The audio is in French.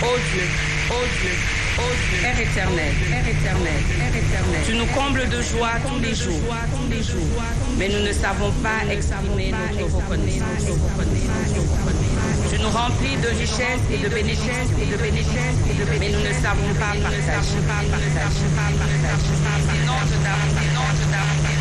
Ô Dieu, Père éternel, tu nous combles de joie tous les jours, mais nous ne savons pas exprimer notre reconnaissance. Tu nous remplis de richesses et de bénédictions, mais nous ne savons pas partager. Inonde d'amour.